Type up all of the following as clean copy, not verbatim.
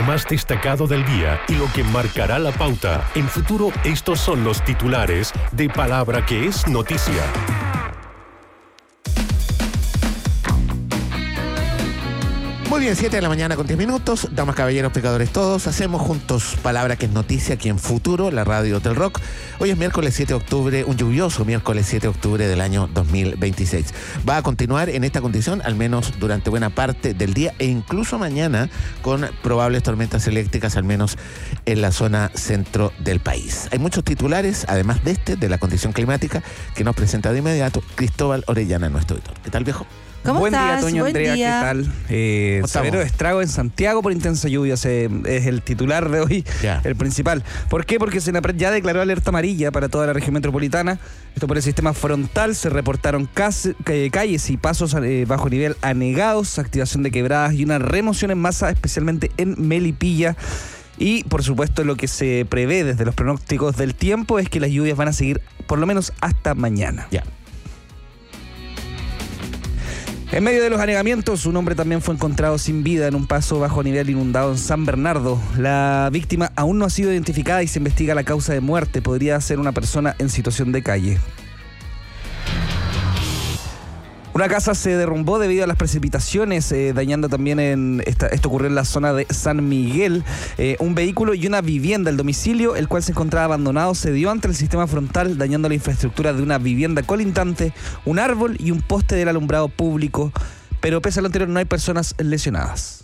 Lo más destacado del día y lo que marcará la pauta. En Futuro, estos son los titulares de Palabra que es noticia. Muy bien, 7 de la mañana con 10 minutos. Damas, caballeros, pecadores todos. Hacemos juntos Palabra que es noticia aquí en Futuro, la radio del rock. Hoy es miércoles 7 de octubre, un lluvioso miércoles 7 de octubre del año 2026. Va a continuar en esta condición, al menos durante buena parte del día e incluso mañana, con probables tormentas eléctricas, al menos en la zona centro del país. Hay muchos titulares, además de la condición climática, que nos presenta de inmediato Cristóbal Orellana, nuestro editor. ¿Qué tal, viejo? ¿Cómo Buen estás? día, Toño, Buen Andrea, día. ¿qué tal? Severo estrago en Santiago por intensa lluvia, es el titular de hoy, el principal. ¿Por qué? Porque Senapred ya declaró alerta amarilla para toda la región metropolitana. Esto por el sistema frontal, se reportaron calles y pasos bajo nivel anegados, activación de quebradas y una remoción en masa, especialmente en Melipilla. Y, por supuesto, lo que se prevé desde los pronósticos del tiempo es que las lluvias van a seguir por lo menos hasta mañana. En medio de los anegamientos, un hombre también fue encontrado sin vida en un paso bajo nivel inundado en San Bernardo. La víctima aún no ha sido identificada y se investiga la causa de muerte. Podría ser una persona en situación de calle. Una casa se derrumbó debido a las precipitaciones, dañando también esto ocurrió en la zona de San Miguel. Un vehículo y una vivienda. El domicilio, el cual se encontraba abandonado, se dio ante el sistema frontal, dañando la infraestructura de una vivienda colindante, un árbol y un poste del alumbrado público. Pero pese a lo anterior, no hay personas lesionadas.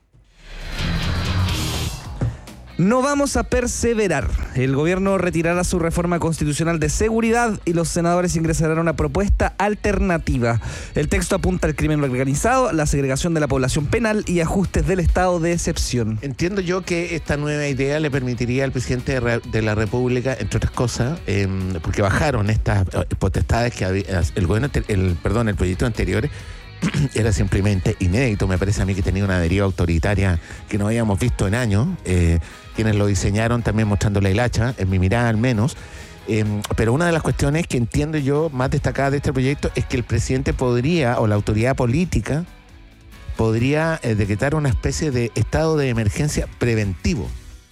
No vamos a perseverar. El gobierno retirará su reforma constitucional de seguridad y los senadores ingresarán una propuesta alternativa. El texto apunta al crimen organizado, la segregación de la población penal y ajustes del estado de excepción. Entiendo yo que esta nueva idea le permitiría al presidente de la República, entre otras cosas, porque bajaron estas potestades que había el proyecto anterior. Era simplemente inédito, me parece a mí que tenía una deriva autoritaria que no habíamos visto en años. Quienes lo diseñaron también mostrándole el hacha, en mi mirada al menos. Pero una de las cuestiones que entiendo yo más destacadas de este proyecto es que el presidente podría, o la autoridad política, podría decretar una especie de estado de emergencia preventivo.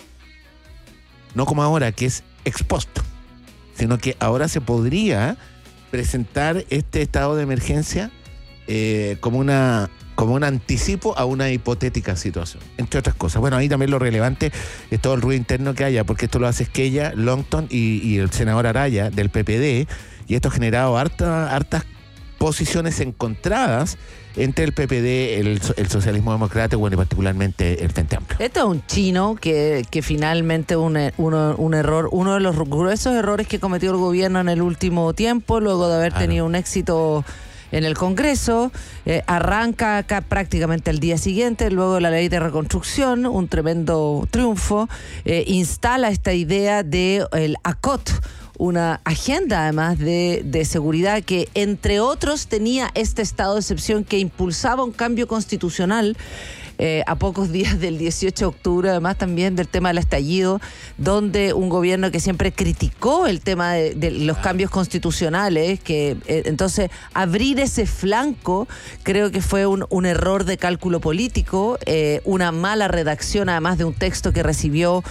No como ahora, que es ex post, sino que ahora se podría presentar este estado de emergencia como un anticipo a una hipotética situación, entre otras cosas. Bueno, ahí también lo relevante es todo el ruido interno que haya, porque esto lo hace Esquella, Longton y el senador Araya del PPD, y esto ha generado hartas posiciones encontradas entre el PPD, el socialismo democrático, bueno, y particularmente el Frente Amplio. Esto es un chino que finalmente un error, uno de los gruesos errores que cometió el gobierno en el último tiempo, luego de haber tenido un éxito en el Congreso, arranca acá prácticamente al día siguiente, luego de la ley de reconstrucción, un tremendo triunfo, instala esta idea de el ACOT, una agenda además de seguridad que entre otros tenía este estado de excepción que impulsaba un cambio constitucional a pocos días del 18 de octubre, además también del tema del estallido, donde un gobierno que siempre criticó el tema de los cambios constitucionales, que entonces abrir ese flanco creo que fue un error de cálculo político, una mala redacción además de un texto que recibió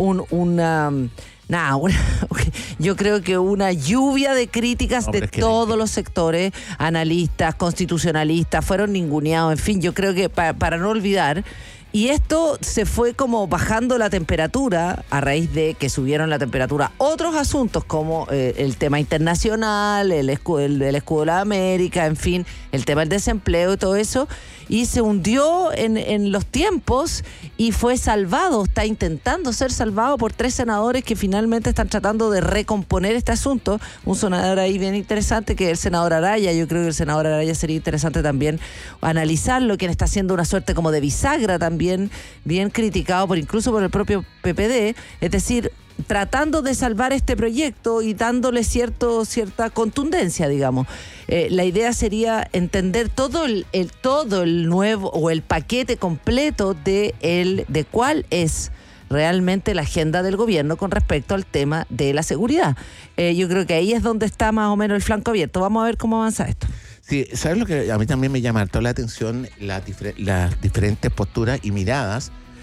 yo creo que una lluvia de críticas de todos los sectores, analistas, constitucionalistas, fueron ninguneados, en fin, yo creo que para no olvidar. Y esto se fue como bajando la temperatura a raíz de que subieron la temperatura otros asuntos como el tema internacional, el escudo de la América, en fin, el tema del desempleo y todo eso, y se hundió en los tiempos y fue salvado, está intentando ser salvado por 3 senadores que finalmente están tratando de recomponer este asunto. Un senador ahí bien interesante que es el senador Araya. Yo creo que el senador Araya sería interesante también analizarlo, quien está haciendo una suerte como de bisagra también, bien criticado incluso por el propio PPD, es decir, tratando de salvar este proyecto y dándole cierta contundencia, digamos. La idea sería entender todo el nuevo o el paquete completo de cuál es realmente la agenda del gobierno con respecto al tema de la seguridad. Yo creo que ahí es donde está más o menos el flanco abierto. Vamos a ver cómo avanza esto. Sí, ¿sabes lo que a mí también me llama toda la atención? Las diferentes posturas y miradas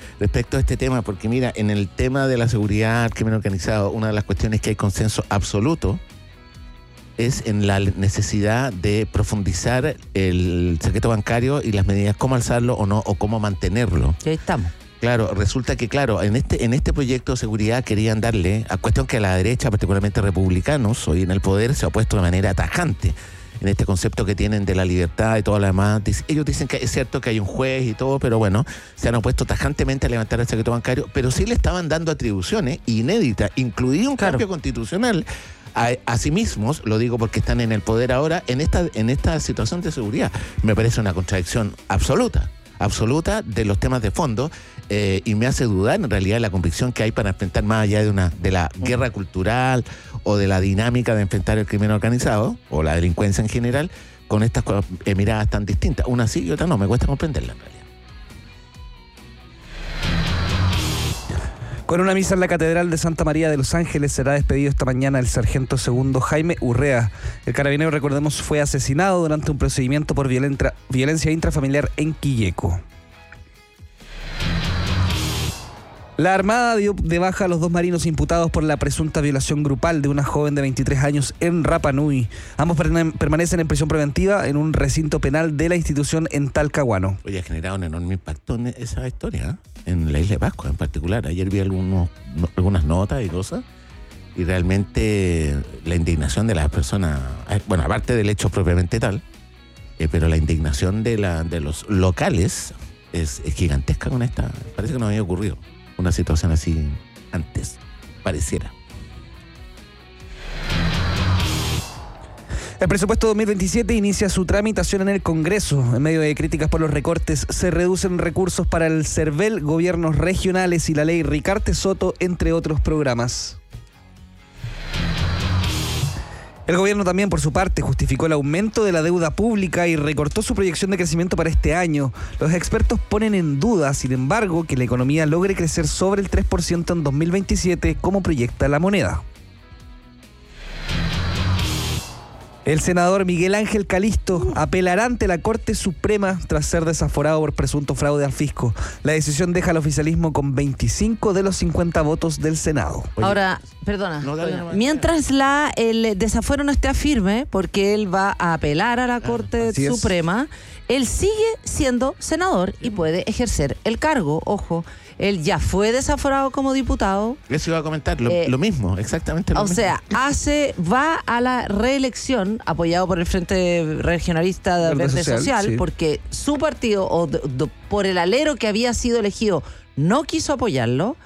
respecto a este tema, porque mira, en el tema de la seguridad, el crimen organizado, una de las cuestiones que hay consenso absoluto es en la necesidad de profundizar el secreto bancario y las medidas, cómo alzarlo o no, o cómo mantenerlo. Y ahí estamos. Claro, resulta que, en este proyecto de seguridad querían darle, a cuestión que a la derecha, particularmente republicanos, hoy en el poder, se ha opuesto de manera tajante en este concepto que tienen de la libertad y todo lo demás. Ellos dicen que es cierto que hay un juez y todo, pero bueno, se han opuesto tajantemente a levantar el secreto bancario, pero sí le estaban dando atribuciones inéditas, incluido un cambio constitucional a sí mismos, lo digo porque están en el poder ahora, en esta situación de seguridad. Me parece una contradicción absoluta de los temas de fondo, y me hace dudar en realidad la convicción que hay para enfrentar, más allá de la guerra cultural o de la dinámica de enfrentar el crimen organizado o la delincuencia en general, con estas miradas tan distintas. Una sí y otra no, me cuesta comprenderla en realidad. Con una misa en la Catedral de Santa María de Los Ángeles será despedido esta mañana el sargento segundo Jaime Urrea. El carabinero, recordemos, fue asesinado durante un procedimiento por violencia intrafamiliar en Quilleco. La Armada dio de baja a los 2 marinos imputados por la presunta violación grupal de una joven de 23 años en Rapa Nui. Ambos permanecen en prisión preventiva en un recinto penal de la institución en Talcahuano. Oye, ha generado un enorme impacto en esa historia, en la isla de Pascua en particular. Ayer vi algunas notas y cosas, y realmente la indignación de las personas, bueno, aparte del hecho propiamente tal, pero la indignación de los locales es gigantesca con esta. Parece que no había ocurrido una situación así antes, pareciera. El presupuesto 2027 inicia su tramitación en el Congreso. En medio de críticas por los recortes, se reducen recursos para el CERVEL, gobiernos regionales y la ley Ricarte Soto, entre otros programas. El gobierno también, por su parte, justificó el aumento de la deuda pública y recortó su proyección de crecimiento para este año. Los expertos ponen en duda, sin embargo, que la economía logre crecer sobre el 3% en 2027, como proyecta la moneda. El senador Miguel Ángel Calisto apelará ante la Corte Suprema tras ser desaforado por presunto fraude al fisco. La decisión deja al oficialismo con 25 de los 50 votos del Senado. Oye, ahora, perdona, mientras el desafuero no esté firme, porque él va a apelar a la Corte Suprema, él sigue siendo senador y puede ejercer el cargo. Ojo, él ya fue desaforado como diputado. Eso iba a comentar, lo mismo, exactamente lo mismo. O sea, va a la reelección, apoyado por el Frente Regionalista de Verde Social, sí, porque su partido, por el alero que había sido elegido, no quiso apoyarlo.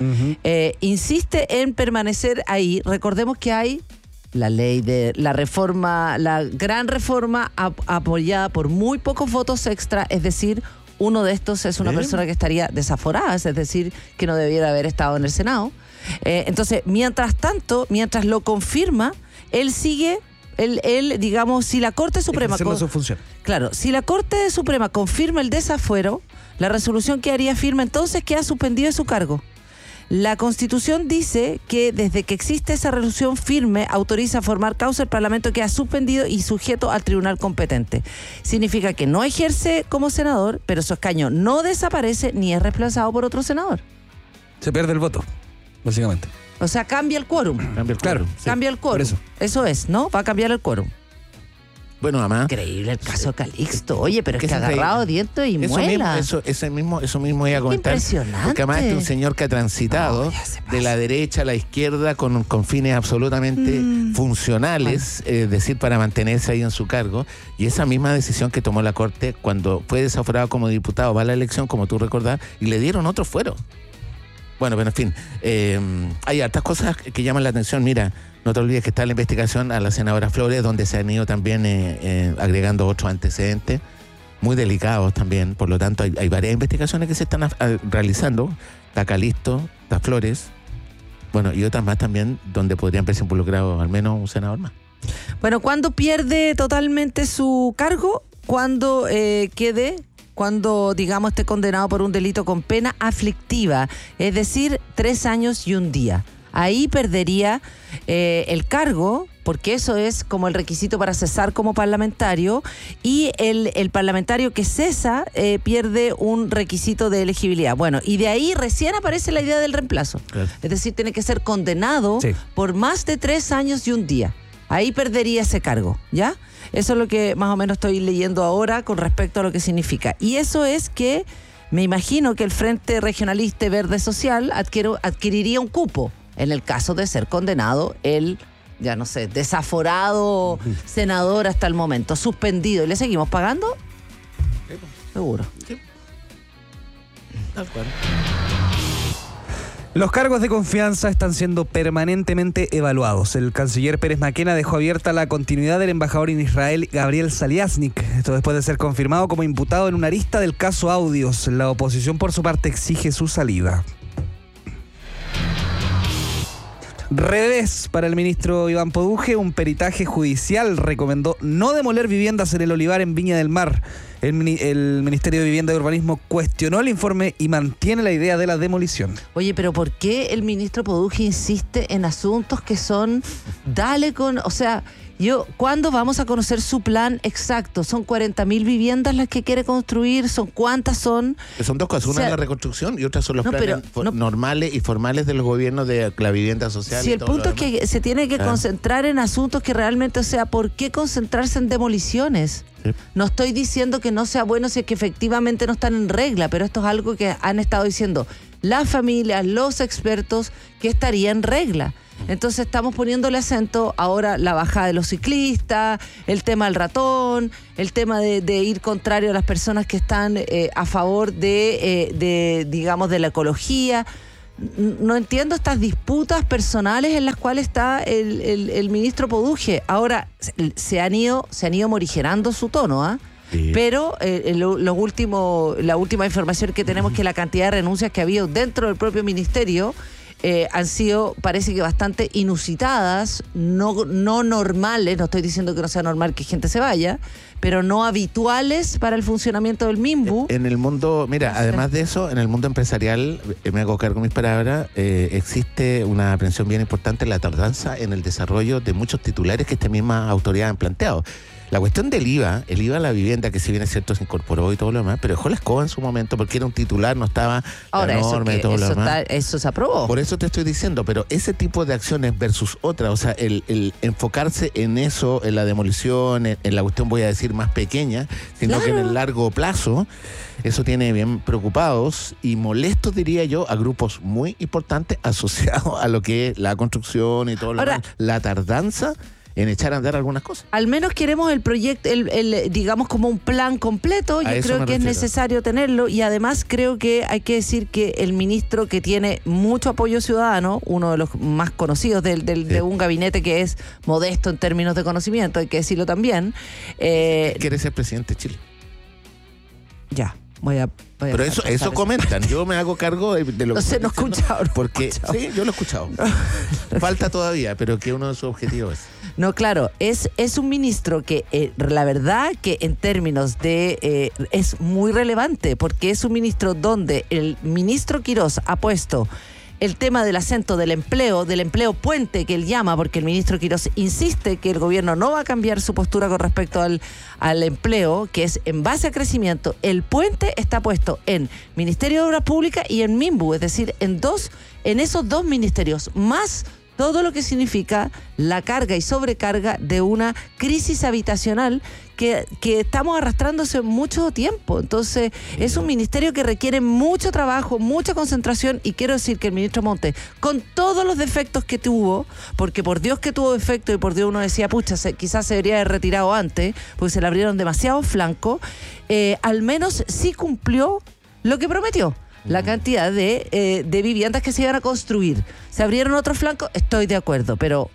Insiste en permanecer ahí. Recordemos que hay la ley de la reforma, la gran reforma apoyada por muy pocos votos extra, es decir, uno de estos es una persona que estaría desaforada, es decir, que no debiera haber estado en el Senado. Entonces, mientras tanto, mientras lo confirma, él sigue, digamos, si la Corte Suprema... su función. Claro, si la Corte Suprema confirma el desafuero, la resolución quedaría firme, entonces queda suspendido de su cargo. La Constitución dice que desde que existe esa resolución firme, autoriza a formar causa, el Parlamento queda suspendido y sujeto al tribunal competente. Significa que no ejerce como senador, pero su escaño no desaparece ni es reemplazado por otro senador. Se pierde el voto, básicamente. O sea, cambia el quórum. Claro. Sí. Cambia el quórum. Eso es, ¿no? Va a cambiar el quórum. Bueno, además... Increíble el caso Calixto. Oye, pero es que agarrado dientes y muela. Eso mismo iba a comentar. Impresionante. Porque además es un señor que ha transitado de la derecha a la izquierda con fines absolutamente funcionales, es decir, para mantenerse ahí en su cargo. Y esa misma decisión que tomó la Corte cuando fue desaforado como diputado, va a la elección, como tú recordás, y le dieron otro fuero. Bueno, pero en fin, hay hartas cosas que llaman la atención. Mira, no te olvides que está la investigación a la senadora Flores, donde se han ido también agregando otros antecedentes muy delicados también. Por lo tanto, hay varias investigaciones que se están realizando. Está Calisto, está Flores, bueno, y otras más también, donde podrían verse involucrados al menos un senador más. Bueno, ¿cuándo pierde totalmente su cargo? Cuando cuando, digamos, esté condenado por un delito con pena aflictiva, es decir, 3 años y 1 día. Ahí perdería el cargo porque eso es como el requisito para cesar como parlamentario, y el parlamentario que cesa pierde un requisito de elegibilidad. Bueno, y de ahí recién aparece la idea del reemplazo. Claro. Es decir, tiene que ser condenado por más de 3 años y 1 día. Ahí perdería ese cargo, ¿ya? Eso es lo que más o menos estoy leyendo ahora con respecto a lo que significa. Y eso es que me imagino que el Frente Regionalista y Verde Social adquiriría un cupo en el caso de ser condenado el, ya no sé, desaforado senador hasta el momento, suspendido. ¿Y le seguimos pagando? Sí. Seguro. Sí. Tal cual. Los cargos de confianza están siendo permanentemente evaluados. El canciller Pérez Maquena dejó abierta la continuidad del embajador en Israel, Gabriel Saliasnik. Esto después de ser confirmado como imputado en una arista del caso Audios. La oposición, por su parte, exige su salida. Revés para el ministro Iván Poduje. Un peritaje judicial recomendó no demoler viviendas en el Olivar en Viña del Mar. El Ministerio de Vivienda y Urbanismo cuestionó el informe y mantiene la idea de la demolición. Oye, pero ¿por qué el ministro Poduje insiste en asuntos que son... Dale con... O sea, ¿cuándo vamos a conocer su plan exacto? ¿Son 40.000 viviendas las que quiere construir? ¿Son cuántas son? Son 2 cosas. Una es la reconstrucción y otra son los planes normales y formales de los gobiernos de la vivienda social. Sí, el punto es que se tiene que concentrar en asuntos que realmente, o sea, ¿por qué concentrarse en demoliciones? Sí. No estoy diciendo que no sea bueno si es que efectivamente no están en regla, pero esto es algo que han estado diciendo las familias, los expertos, que estaría en regla. Entonces estamos poniéndole acento ahora la bajada de los ciclistas, el tema del ratón, el tema de ir contrario a las personas que están a favor de digamos, de la ecología. No entiendo estas disputas personales en las cuales está el ministro Poduje. Ahora se han ido morigerando su tono, ¿ah? Sí. Pero la última información que tenemos es que la cantidad de renuncias que ha habido dentro del propio ministerio han sido, parece que bastante inusitadas, no normales. No estoy diciendo que no sea normal que gente se vaya, pero no habituales para el funcionamiento del MIMBU. En el mundo, mira, además de eso, en el mundo empresarial, me hago cargo de mis palabras, existe una aprensión bien importante en la tardanza en el desarrollo de muchos titulares que estas mismas autoridades han planteado. La cuestión del IVA, el IVA a la vivienda, que si bien es cierto se incorporó y todo lo demás, pero dejó la escoba en su momento porque era un titular, no estaba ahora, la norma y todo lo demás. Eso se aprobó. Por eso te estoy diciendo, pero ese tipo de acciones versus otra, o sea, el enfocarse en eso, en la demolición, en la cuestión, voy a decir, más pequeña, sino que en el largo plazo, eso tiene bien preocupados y molestos, diría yo, a grupos muy importantes asociados a lo que es la construcción y todo lo demás. La tardanza en echar a andar algunas cosas. Al menos queremos el proyecto, digamos como un plan completo. Yo creo que es necesario tenerlo, y además creo que hay que decir que el ministro, que tiene mucho apoyo ciudadano, uno de los más conocidos de un gabinete que es modesto en términos de conocimiento, hay que decirlo también. ¿Quiere ser presidente de Chile? Ya. Voy a pero eso comentan, yo me hago cargo de lo que... No sé, no he escuchado. Porque sí, yo lo he escuchado. Falta todavía, pero que uno de sus objetivos es... No, claro, es un ministro que la verdad que en términos de... es muy relevante, porque es un ministro donde el ministro Quirós ha puesto el tema del acento del empleo puente que él llama, porque el ministro Quirós insiste que el gobierno no va a cambiar su postura con respecto al empleo, que es en base a crecimiento. El puente está puesto en Ministerio de Obras Públicas y en MIMBU, es decir, en esos 2 ministerios, más todo lo que significa la carga y sobrecarga de una crisis habitacional que estamos arrastrando hace mucho tiempo. Entonces, es un ministerio que requiere mucho trabajo, mucha concentración, y quiero decir que el ministro Montes, con todos los defectos que tuvo, porque por Dios que tuvo defectos y por Dios uno decía, pucha, quizás se debería haber retirado antes, porque se le abrieron demasiados flancos, al menos sí cumplió lo que prometió. La cantidad de viviendas que se iban a construir. Se abrieron otros flancos, estoy de acuerdo, pero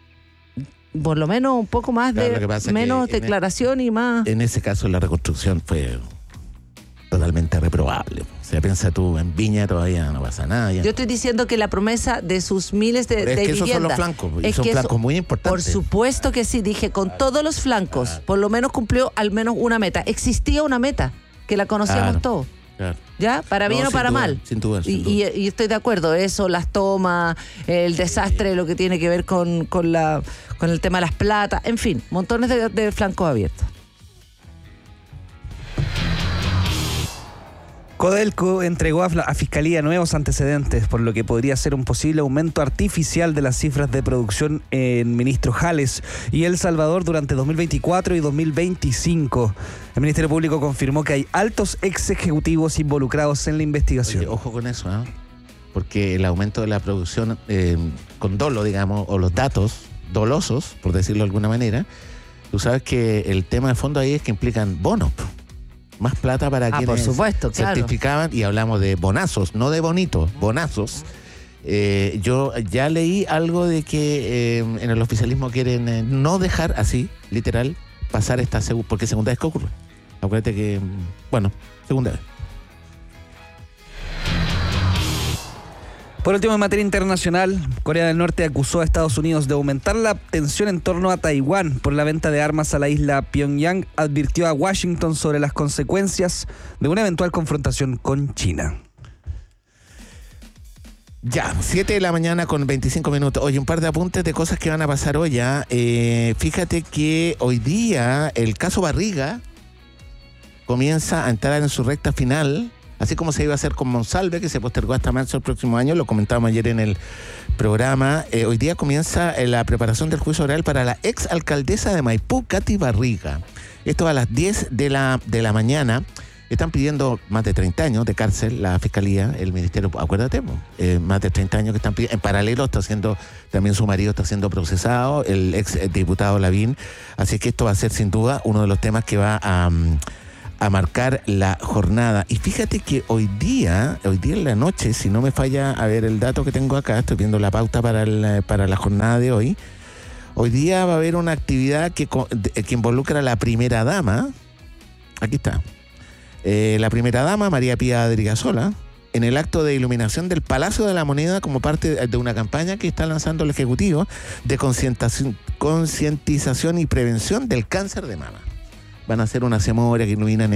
por lo menos un poco más menos declaración y más... En ese caso la reconstrucción fue totalmente reprobable. O sea, piensa tú, en Viña todavía no pasa nada. Yo estoy diciendo que la promesa de sus miles de viviendas... esos son los flancos, y son flancos muy importantes. Por supuesto que sí, dije, con todos los flancos, por lo menos cumplió al menos una meta. Existía una meta, que la conocíamos todos. Claro. ¿Ya? Para bien o para mal. Sin duda. Y estoy de acuerdo, eso, las tomas, el desastre, lo que tiene que ver con el tema de las platas, en fin, montones de flancos abiertos. Codelco entregó a Fiscalía nuevos antecedentes, por lo que podría ser un posible aumento artificial de las cifras de producción en Ministro Jales y El Salvador durante 2024 y 2025. El Ministerio Público confirmó que hay altos ex ejecutivos involucrados en la investigación. Oye, ojo con eso, ¿eh? Porque el aumento de la producción con dolo, digamos, o los datos dolosos, por decirlo de alguna manera, tú sabes que el tema de fondo ahí es que implican bonos. Más plata para quienes por supuesto, certificaban, y hablamos de bonazos, no de bonitos, bonazos. Yo ya leí algo de que en el oficialismo quieren no dejar así, literal, pasar esta porque segunda vez que ocurre. Acuérdate que, bueno, segunda vez. Por último, en materia internacional, Corea del Norte acusó a Estados Unidos de aumentar la tensión en torno a Taiwán por la venta de armas a la isla. Pyongyang advirtió a Washington sobre las consecuencias de una eventual confrontación con China. Ya, 7 de la mañana con 25 minutos. Oye, un par de apuntes de cosas que van a pasar hoy ya. Fíjate que hoy día el caso Barriga comienza a entrar en su recta final. Así como se iba a hacer con Monsalve, que se postergó hasta marzo del próximo año, lo comentábamos ayer en el programa. Hoy día comienza la preparación del juicio oral para la ex alcaldesa de Maipú, Katy Barriga. Esto a las 10 de la mañana. Están pidiendo más de 30 años de cárcel, la Fiscalía, el Ministerio, acuérdate, más de 30 años que están pidiendo. En paralelo está haciendo, también su marido está siendo procesado, el ex diputado Lavín. Así que esto va a ser sin duda uno de los temas que va a marcar la jornada. Y fíjate que hoy día en la noche, si no me falla, a ver el dato que tengo acá, estoy viendo la pauta para la jornada de hoy. Hoy día va a haber una actividad que involucra a la primera dama. Aquí está. La primera dama, María Pía Adrigasola, en el acto de iluminación del Palacio de la Moneda como parte de una campaña que está lanzando el Ejecutivo de concientización y prevención del cáncer de mama. Van a hacer una ceremonia que iluminan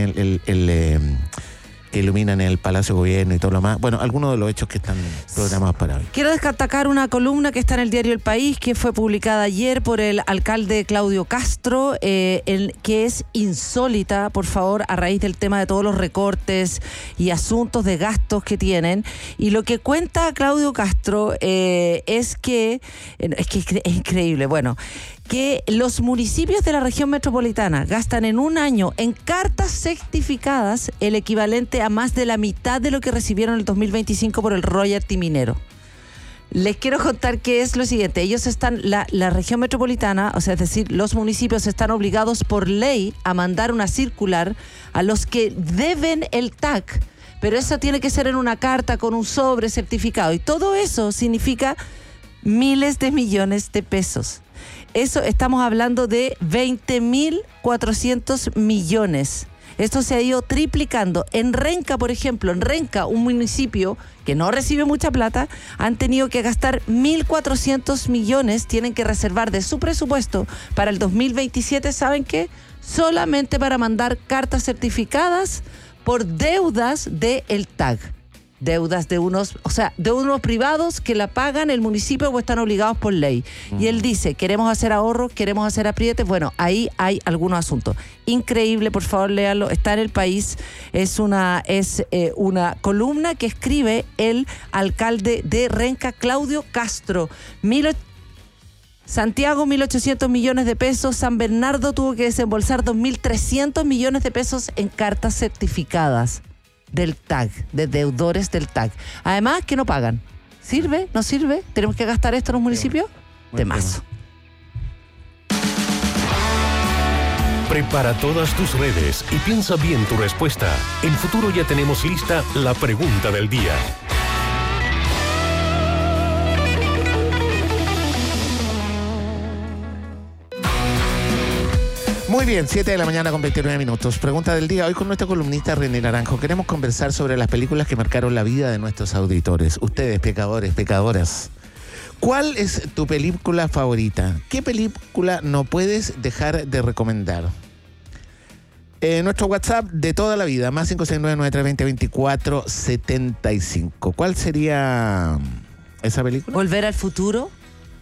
el Palacio de Gobierno y todo lo más. Bueno, algunos de los hechos que están programados para hoy. Quiero destacar una columna que está en el diario El País, que fue publicada ayer por el alcalde Claudio Castro, que es insólita, por favor, a raíz del tema de todos los recortes y asuntos de gastos que tienen. Y lo que cuenta Claudio Castro es que es increíble, bueno, que los municipios de la región metropolitana gastan en un año en cartas certificadas el equivalente a más de la mitad de lo que recibieron en el 2025 por el royalty minero. Les quiero contar que es lo siguiente. Ellos están, la región metropolitana, o sea, es decir, los municipios están obligados por ley a mandar una circular a los que deben el TAC, pero eso tiene que ser en una carta con un sobre certificado, y todo eso significa miles de millones de pesos. Eso, estamos hablando de 20.400 millones. Esto se ha ido triplicando. En Renca, por ejemplo, un municipio que no recibe mucha plata, han tenido que gastar 1.400 millones, tienen que reservar de su presupuesto para el 2027, ¿saben qué? Solamente para mandar cartas certificadas por deudas del TAG. Deudas de unos privados que la pagan el municipio o están obligados por ley. Y él dice, queremos hacer ahorros, queremos hacer aprietes. Bueno, ahí hay algunos asuntos. Increíble, por favor, léalo. Está en El País. Es una columna que escribe el alcalde de Renca, Claudio Castro. Santiago, 1.800 millones de pesos. San Bernardo tuvo que desembolsar 2.300 millones de pesos en cartas certificadas del TAG, de deudores del TAG. Además, que no pagan. ¿Sirve? ¿No sirve? ¿Tenemos que gastar esto en los municipios? Temazo. Prepara todas tus redes y piensa bien tu respuesta. En Futuro ya tenemos lista la pregunta del día. Muy bien, 7 de la mañana con 29 minutos. Pregunta del día. Hoy con nuestra columnista René Naranjo queremos conversar sobre las películas que marcaron la vida de nuestros auditores. Ustedes, pecadores, pecadoras. ¿Cuál es tu película favorita? ¿Qué película no puedes dejar de recomendar? Nuestro WhatsApp de toda la vida, más 569-9320-2475. ¿Cuál sería esa película? ¿Volver al futuro?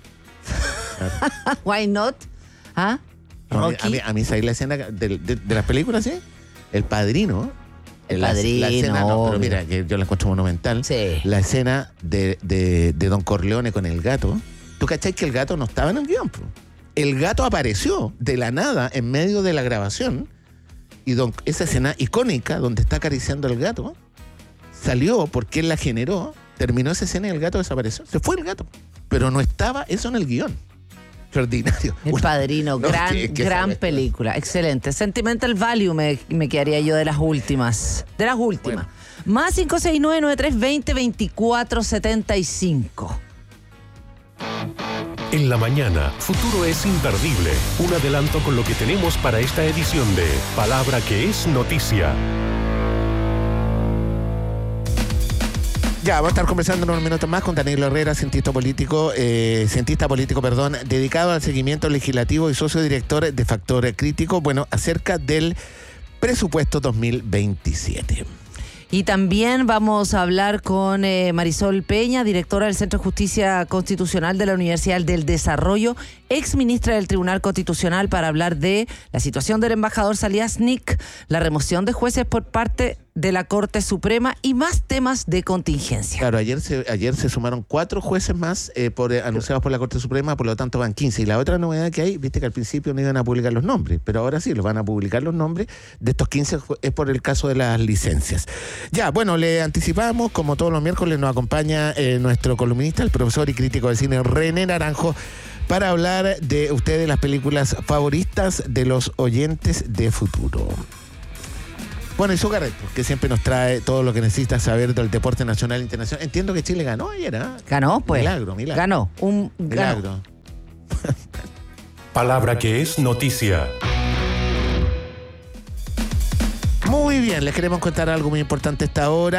Why not? ¿Ah? No, a mí ¿sabes la escena de las películas, sí? El Padrino. El La Padrino, escena, no, pero obvio. mira, que yo la encuentro monumental. Sí. La escena de Don Corleone con el gato. ¿Tú cachai que el gato no estaba en el guión? Po? El gato apareció de la nada en medio de la grabación. Y esa escena icónica donde está acariciando al gato salió porque él la generó. Terminó esa escena y el gato desapareció. Se fue el gato. Pero no estaba eso en el guión. Extraordinario. El Padrino, No, gran película, excelente. Sentimental Value me quedaría yo de las últimas. Bueno. Más 569-9320-2475. En la mañana, Futuro es imperdible. Un adelanto con lo que tenemos para esta edición de Palabra que es Noticia. Ya, vamos a estar conversando unos minutos más con Danilo Herrera, cientista político, dedicado al seguimiento legislativo y socio director de Factor Crítico, acerca del presupuesto 2027. Y también vamos a hablar con Marisol Peña, directora del Centro de Justicia Constitucional de la Universidad del Desarrollo, ex ministra del Tribunal Constitucional, para hablar de la situación del embajador Zaliasnik, la remoción de jueces por parte de la Corte Suprema y más temas de contingencia. Claro, ayer se sumaron 4 jueces más anunciados por la Corte Suprema, por lo tanto van 15. Y la otra novedad que hay, viste que al principio no iban a publicar los nombres, pero ahora sí, los van a publicar los nombres de estos 15, es por el caso de las licencias. Ya, le anticipamos, como todos los miércoles nos acompaña nuestro columnista, el profesor y crítico de cine René Naranjo, para hablar de ustedes las películas favoritas de los oyentes de Futuro. Y Zuccarretto, que siempre nos trae todo lo que necesita saber del deporte nacional e internacional. Entiendo que Chile ganó ayer, ¿eh? Ganó, pues. Milagro. Ganó. Milagro. Palabra que es noticia. Muy bien, les queremos contar algo muy importante a esta hora.